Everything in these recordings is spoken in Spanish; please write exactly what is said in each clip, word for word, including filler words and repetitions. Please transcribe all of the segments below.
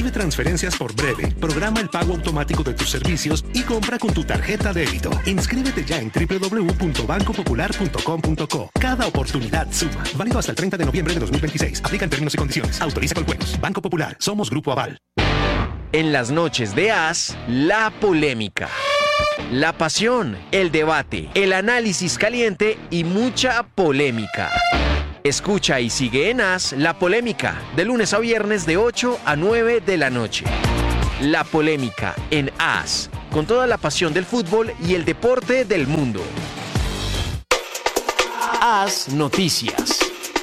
Recibe transferencias por Breve, programa el pago automático de tus servicios y compra con tu tarjeta débito. Inscríbete ya en doble u doble u doble u punto banco popular punto com punto co. Cada oportunidad suma. Válido hasta el treinta de noviembre de dos mil veintiséis. Aplican términos y condiciones. Autoriza con juegos. Banco Popular. Somos Grupo Aval. En las noches de As, la polémica, la pasión, el debate, el análisis caliente y mucha polémica. Escucha y sigue en As La Polémica, de lunes a viernes de ocho a nueve de la noche. La Polémica en As, con toda la pasión del fútbol y el deporte del mundo. As Noticias.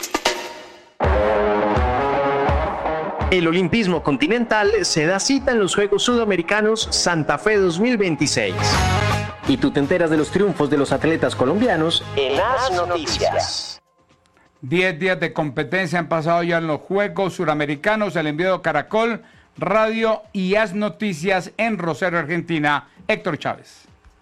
El olimpismo continental se da cita en los Juegos Sudamericanos Santa Fe dos mil veintiséis. Y tú te enteras de los triunfos de los atletas colombianos en As Noticias. Diez días de competencia han pasado ya en los Juegos Suramericanos. El envío de Caracol, Radio y As Noticias en Rosario, Argentina. Héctor Chávez.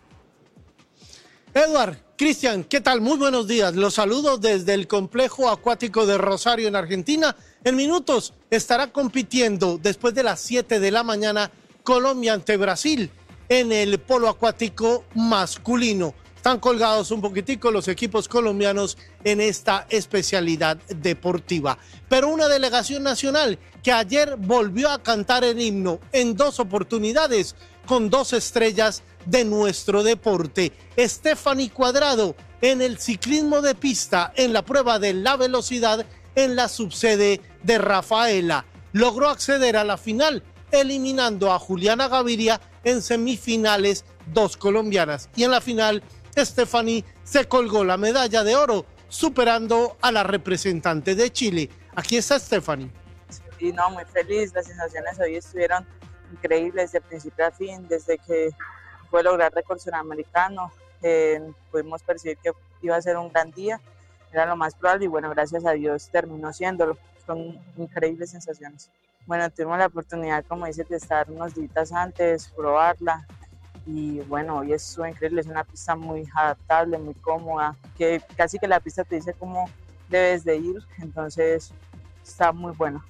Edward, Cristian, ¿qué tal? Muy buenos días. Los saludo desde el complejo acuático de Rosario, en Argentina. En minutos estará compitiendo después de las siete de la mañana Colombia ante Brasil en el polo acuático masculino. Están colgados un poquitico los equipos colombianos en esta especialidad deportiva. Pero una delegación nacional que ayer volvió a cantar el himno en dos oportunidades con dos estrellas de nuestro deporte. Stephanie Cuadrado en el ciclismo de pista en la prueba de la velocidad en la subsede de Rafaela. Logró acceder a la final eliminando a Juliana Gaviria en semifinales, dos colombianas. Y en la final, Stephanie se colgó la medalla de oro, superando a la representante de Chile. Aquí está Stephanie. Y no, muy feliz, las sensaciones hoy estuvieron increíbles de principio a fin, desde que fue lograr récord suramericano, eh, pudimos percibir que iba a ser un gran día, era lo más probable y bueno, gracias a Dios terminó siéndolo, son increíbles sensaciones. Bueno, tuvimos la oportunidad, como dices, de estar unos días antes, probarla y bueno, hoy estuvo increíble, es una pista muy adaptable, muy cómoda, que casi que la pista te dice cómo debes de ir, entonces está muy bueno.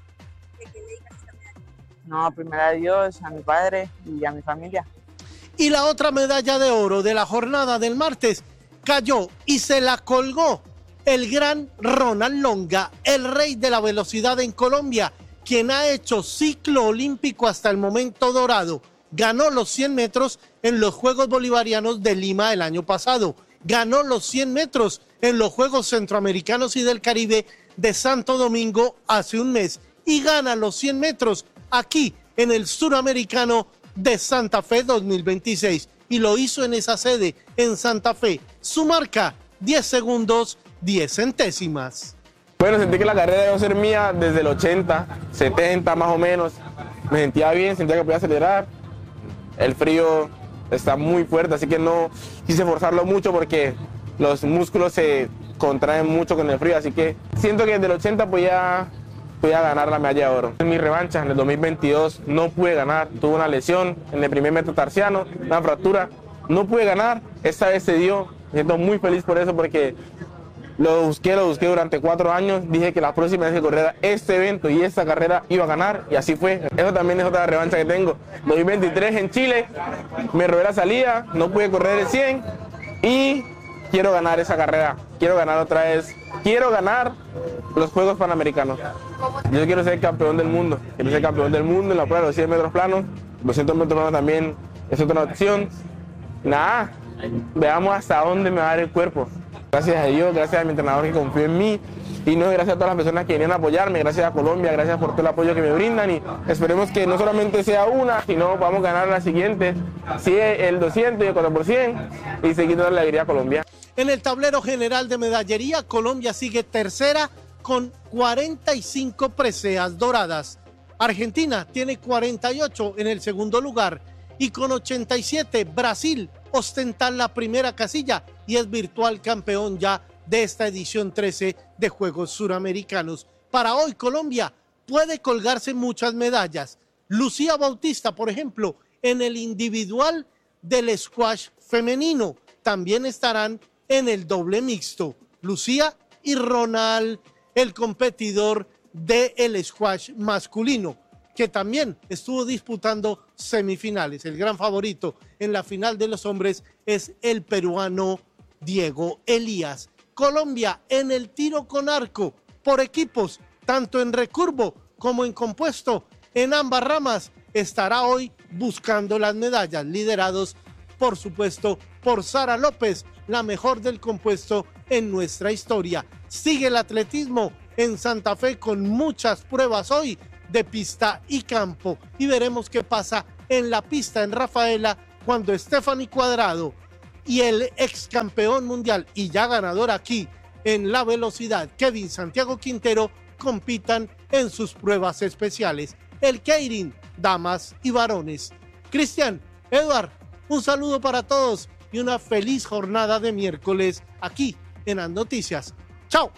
No, primero a Dios, a mi padre y a mi familia. Y la otra medalla de oro de la jornada del martes cayó y se la colgó el gran Ronald Longa, el rey de la velocidad en Colombia, quien ha hecho ciclo olímpico hasta el momento dorado. Ganó los cien metros en los Juegos Bolivarianos de Lima el año pasado. Ganó los cien metros en los Juegos Centroamericanos y del Caribe de Santo Domingo hace un mes. Y gana los cien metros aquí en el Suramericano de Santa Fe dos mil veintiséis. Y lo hizo en esa sede, en Santa Fe. Su marca, diez segundos, diez centésimas. Bueno, sentí que la carrera iba a ser mía desde el ochenta, setenta más o menos. Me sentía bien, sentía que podía acelerar. El frío está muy fuerte, así que no quise forzarlo mucho porque los músculos se contraen mucho con el frío. Así que siento que desde el ochenta podía, podía ganar la medalla de oro. En mi revancha, en el dos mil veintidós, no pude ganar. Tuve una lesión en el primer metatarsiano, una fractura. No pude ganar, esta vez se dio. Me siento muy feliz por eso porque lo busqué, lo busqué durante cuatro años. Dije que la próxima vez que corriera este evento y esta carrera iba a ganar y así fue. Eso también es otra revancha que tengo. dos mil veintitrés en Chile, me robé la salida, no pude correr el cien y quiero ganar esa carrera. Quiero ganar otra vez. Quiero ganar los Juegos Panamericanos. Yo quiero ser campeón del mundo. Quiero ser campeón del mundo en la prueba de los cien metros planos. doscientos metros planos también es otra opción. Nada, veamos hasta dónde me va a dar el cuerpo. Gracias a Dios, gracias a mi entrenador que confió en mí y no gracias a todas las personas que vinieron a apoyarme, gracias a Colombia, gracias por todo el apoyo que me brindan y esperemos que no solamente sea una, sino vamos a ganar la siguiente, sí, el doscientos y el cuatro por ciento y seguir dando la alegría a Colombia. En el tablero general de medallería, Colombia sigue tercera con cuarenta y cinco preseas doradas. Argentina tiene cuarenta y ocho en el segundo lugar y con ochenta y siete Brasil ostenta la primera casilla y es virtual campeón ya de esta edición trece de Juegos Suramericanos. Para hoy Colombia puede colgarse muchas medallas. Lucía Bautista, por ejemplo, en el individual del squash femenino. También estarán en el doble mixto. Lucía y Ronald, el competidor del squash masculino. que también estuvo disputando semifinales. El gran favorito en la final de los hombres es el peruano Diego Elías. Colombia en el tiro con arco por equipos, tanto en recurvo como en compuesto, en ambas ramas, estará hoy buscando las medallas, liderados, por supuesto, por Sara López, la mejor del compuesto en nuestra historia. Sigue el atletismo en Santa Fe con muchas pruebas hoy de pista y campo, y veremos qué pasa en la pista en Rafaela cuando Stephanie Cuadrado y el ex campeón mundial y ya ganador aquí en la velocidad, Kevin Santiago Quintero, compitan en sus pruebas especiales, el Keirin, damas y varones. Cristian, Eduard, un saludo para todos y una feliz jornada de miércoles aquí en As Noticias. ¡Chao!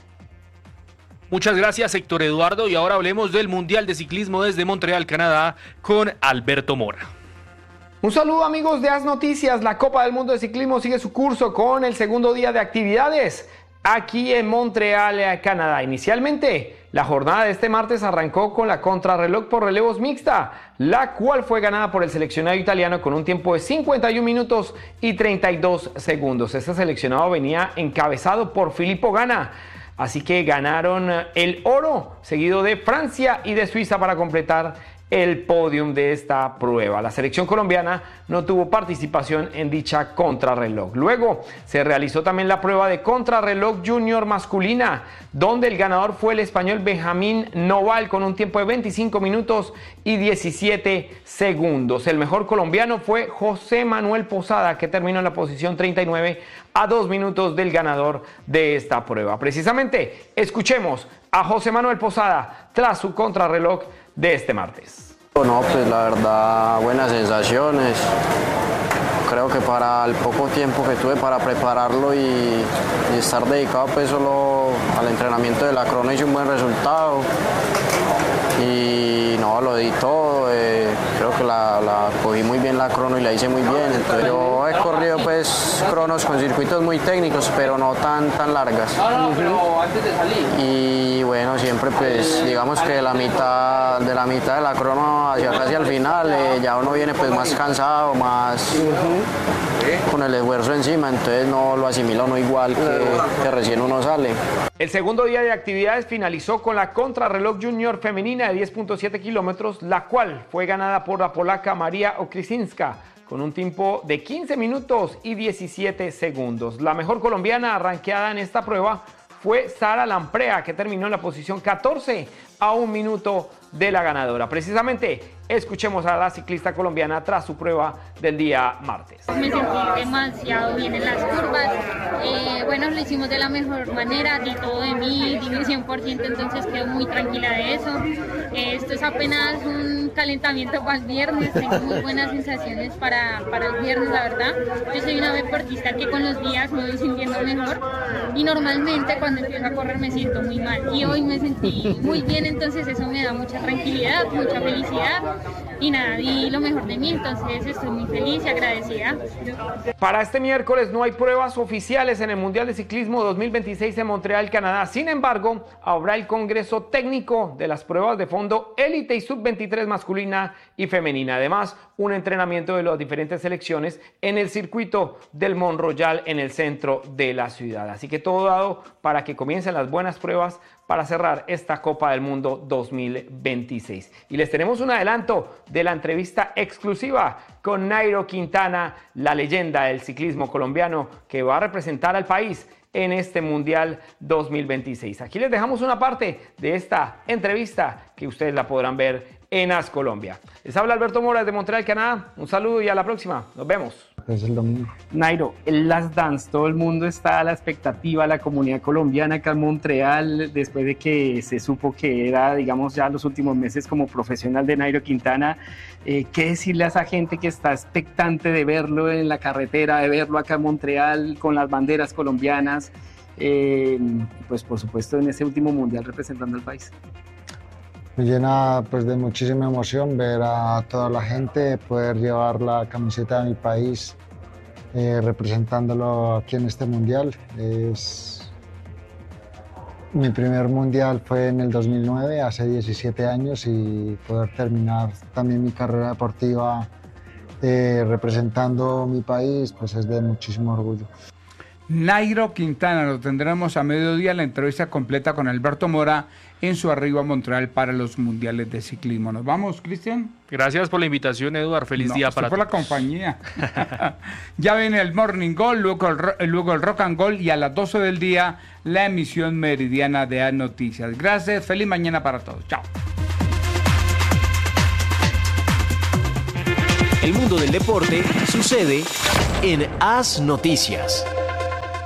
Muchas gracias, Héctor Eduardo, y ahora hablemos del Mundial de Ciclismo desde Montreal, Canadá, con Alberto Mora. Un saludo, amigos de As Noticias. La Copa del Mundo de Ciclismo sigue su curso con el segundo día de actividades aquí en Montreal, Canadá. Inicialmente, la jornada de este martes arrancó con la contrarreloj por relevos mixta, la cual fue ganada por el seleccionado italiano con un tiempo de cincuenta y un minutos y treinta y dos segundos. Este seleccionado venía encabezado por Filippo Ganna, así que ganaron el oro, seguido de Francia y de Suiza para completar el podium de esta prueba. La selección colombiana no tuvo participación en dicha contrarreloj. Luego se realizó también la prueba de contrarreloj junior masculina, donde el ganador fue el español Benjamín Noval con un tiempo de veinticinco minutos y diecisiete segundos. El mejor colombiano fue José Manuel Posada, que terminó en la posición treinta y nueve a dos minutos del ganador de esta prueba. Precisamente, escuchemos a José Manuel Posada tras su contrarreloj de este martes. No, pues la verdad, buenas sensaciones. Creo que para el poco tiempo que tuve para prepararlo y, y estar dedicado pues solo al entrenamiento de la crono, hice un buen resultado y no, lo di todo. Eh, creo que la, la cogí muy bien la crono y la hice muy bien. Entonces yo he corrido pues cronos con circuitos muy técnicos, pero no tan tan largas. No, no, pero antes de salir. Y bueno, siempre pues digamos que de la mitad de la mitad de la crono hacia casi al final eh, ya uno viene pues más cansado, más uh-huh. con el esfuerzo encima, entonces no lo asimila uno igual que, que recién uno sale. El segundo día de actividades finalizó con la contrarreloj junior femenina de diez punto siete kilómetros, la cual fue ganada por la polaca María Okrysinska con un tiempo de quince minutos y diecisiete segundos. La mejor colombiana rankeada en esta prueba fue Sara Lamprea, que terminó en la posición catorce a un minuto de la ganadora. Precisamente, escuchemos a la ciclista colombiana tras su prueba del día martes. Me sentí demasiado bien en las curvas. Eh, bueno, lo hicimos de la mejor manera, di todo de mí, di mi cien por ciento, entonces quedo muy tranquila de eso. Eh, esto es apenas un calentamiento para el viernes, tengo muy buenas sensaciones para, para el viernes, la verdad. Yo soy una deportista que con los días me voy sintiendo mejor y normalmente cuando empiezo a correr me siento muy mal y hoy me sentí muy bien, entonces eso me da mucha tranquilidad, mucha felicidad y nada, y lo mejor de mí, entonces estoy muy feliz y agradecida. Para este miércoles no hay pruebas oficiales en el Mundial de Ciclismo dos mil veintiséis en Montreal, Canadá. Sin embargo, habrá el Congreso Técnico de las pruebas de fondo élite y sub veintitrés masculina y femenina. Además, un entrenamiento de las diferentes selecciones en el circuito del Mont Royal en el centro de la ciudad. Así que todo dado para que comiencen las buenas pruebas para cerrar esta Copa del Mundo dos mil veintiséis. Y les tenemos un adelanto de la entrevista exclusiva con Nairo Quintana, la leyenda del ciclismo colombiano que va a representar al país en este Mundial dos mil veintiséis. Aquí les dejamos una parte de esta entrevista que ustedes la podrán ver en As Colombia. Les habla Alberto Mora desde Montreal, Canadá. Un saludo y a la próxima. Nos vemos. Es el domingo. Nairo, el Last Dance, todo el mundo está a la expectativa, la comunidad colombiana acá en Montreal, después de que se supo que era, digamos, ya los últimos meses como profesional de Nairo Quintana. Eh, ¿Qué decirle a esa gente que está expectante de verlo en la carretera, de verlo acá en Montreal con las banderas colombianas? Eh, pues por supuesto en ese último mundial representando al país. Me llena pues de muchísima emoción ver a toda la gente, poder llevar la camiseta de mi país eh, representándolo aquí en este mundial. Es, Mi primer mundial fue en el dos mil nueve, hace diecisiete años, y poder terminar también mi carrera deportiva eh, representando mi país, pues es de muchísimo orgullo. Nairo Quintana, lo tendremos a mediodía, la entrevista completa con Alberto Mora en su arribo a Montreal para los mundiales de ciclismo. ¿Nos vamos, Cristian? Gracias por la invitación, Eduard. Feliz no, día para por todos. la compañía. Ya viene el Morning Goal, luego el, luego el Rock and Goal y a las doce del día la emisión meridiana de A Noticias. Gracias, feliz mañana para todos. Chao. El mundo del deporte sucede en A S Noticias.